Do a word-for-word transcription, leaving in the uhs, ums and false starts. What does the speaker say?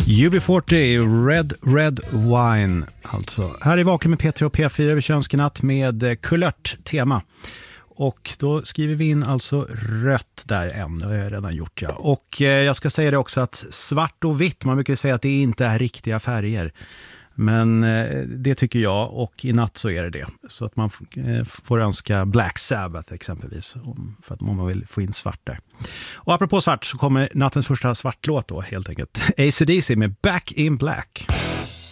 U B fyrtio, Red Red Wine alltså. Här är Vaken med P tre och P fyra vid Könskenatt med kulört tema. Och då skriver vi in alltså rött där än, det har jag redan gjort ja. Och eh, jag ska säga det också att svart och vitt, man brukar säga att det inte är riktiga färger. Men eh, det tycker jag, och i natt så är det det. Så att man eh, får önska Black Sabbath exempelvis, om, för att man vill få in svart där. Och apropå svart så kommer nattens första svartlåt då helt enkelt. A C D C med Back in Black.